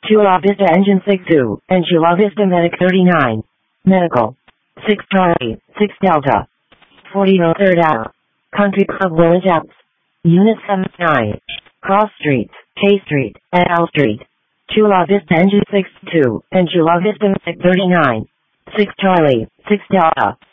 Chula Vista Engine 6-2, and Chula Vista Medic 39. Medical. 6 Charlie, 6 Delta. 4003rd hour. Country Club Village Alps. Unit 79. Cross Streets, K Street, and L Street. Chula Vista Engine 6-2, and Chula Vista Medic 39. 6 Charlie, 6 Delta.